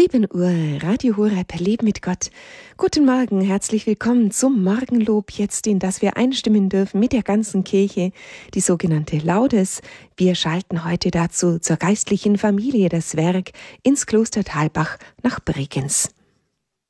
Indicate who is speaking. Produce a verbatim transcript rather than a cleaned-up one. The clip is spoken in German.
Speaker 1: sieben Uhr, Radio Horeb, Leben mit Gott. Guten Morgen, herzlich willkommen zum Morgenlob, jetzt in das wir einstimmen dürfen mit der ganzen Kirche, die sogenannte Laudes. Wir schalten heute dazu zur geistlichen Familie das Werk ins Kloster Thalbach nach Bregenz.